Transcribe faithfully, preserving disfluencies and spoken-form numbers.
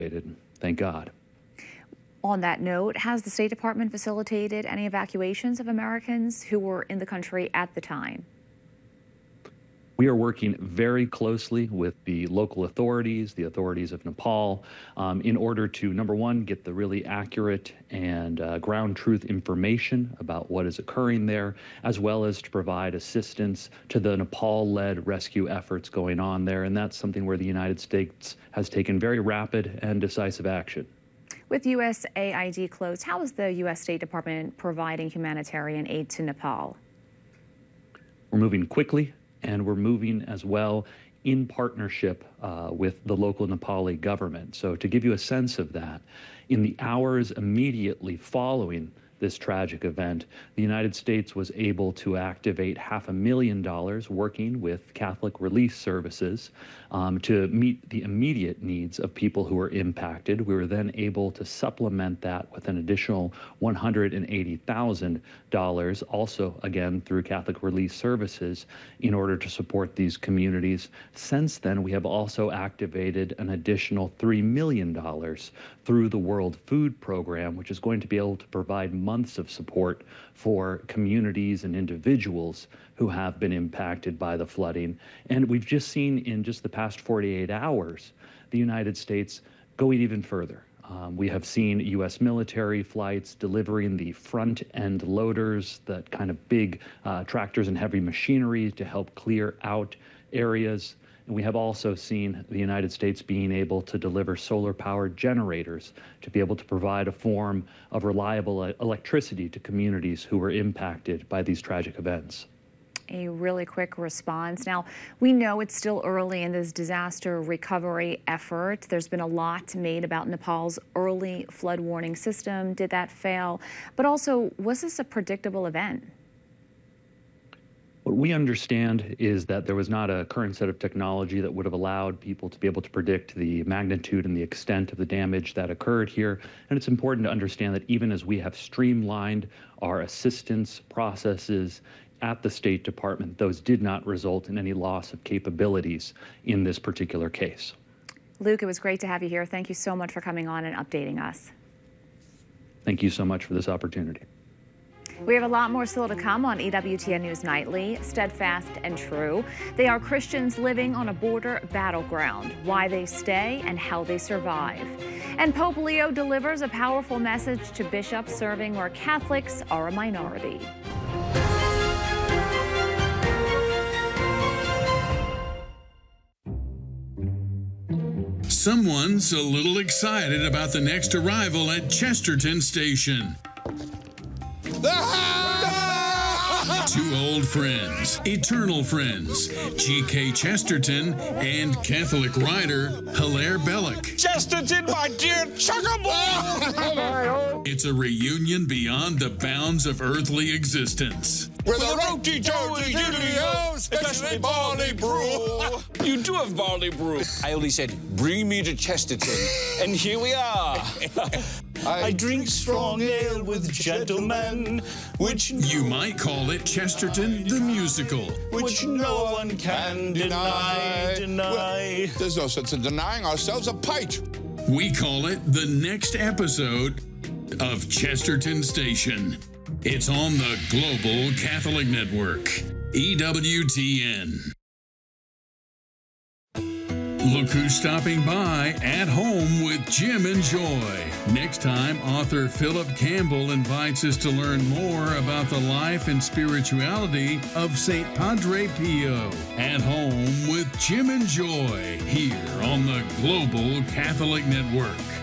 Thank God. On that note, has the State Department facilitated any evacuations of Americans who were in the country at the time? We are working very closely with the local authorities, the authorities of Nepal, um, in order to, number one, get the really accurate and uh, ground truth information about what is occurring there, as well as to provide assistance to the Nepal-led rescue efforts going on there. And that's something where the United States has taken very rapid and decisive action. With U S A I D closed, how is the U S State Department providing humanitarian aid to Nepal? We're moving quickly, and we're moving as well in partnership uh, with the local Nepali government. So to give you a sense of that, in the hours immediately following this tragic event, the United States was able to activate half a million dollars working with Catholic Relief Services um, to meet the immediate needs of people who were impacted. We were then able to supplement that with an additional one hundred eighty thousand dollars, also again through Catholic Relief Services, in order to support these communities. Since then, we have also activated an additional three million dollars through the World Food Program, which is going to be able to provide months of support for communities and individuals who have been impacted by the flooding. And we've just seen in just the past forty-eight hours, the United States going even further. Um, we have seen U S military flights delivering the front-end loaders, that kind of big uh, tractors and heavy machinery to help clear out areas. And we have also seen the United States being able to deliver solar-powered generators to be able to provide a form of reliable electricity to communities who were impacted by these tragic events. A really quick response. Now, we know it's still early in this disaster recovery effort. There's been a lot made about Nepal's early flood warning system. Did that fail? But also, was this a predictable event? What we understand is that there was not a current set of technology that would have allowed people to be able to predict the magnitude and the extent of the damage that occurred here. And it's important to understand that even as we have streamlined our assistance processes at the State Department, those did not result in any loss of capabilities in this particular case. Luke, it was great to have you here. Thank you so much for coming on and updating us. Thank you so much for this opportunity. We have a lot more still to come on E W T N News Nightly. Steadfast and true. They are Christians living on a border battleground, why they stay and how they survive. And Pope Leo delivers a powerful message to bishops serving where Catholics are a minority. Someone's a little excited about the next arrival at Chesterton Station. Two old friends, eternal friends, G K Chesterton and Catholic writer Hilaire Belloc. Chesterton, my dear chuckable! It's a reunion beyond the bounds of earthly existence. With a roti joji Julio, especially barley brew. You do have barley brew. I only said, bring me to Chesterton, and here we are. I, I drink strong ale with gentlemen, which you might call it Chesterton the Musical, which no one can deny, deny. Well, there's no sense in denying ourselves a pint. We call it the next episode of Chesterton Station. It's on the Global Catholic Network, E W T N. Look who's stopping by at home with Jim and Joy. Next time, author Philip Campbell invites us to learn more about the life and spirituality of Saint Padre Pio. At home with Jim and Joy here on the Global Catholic Network.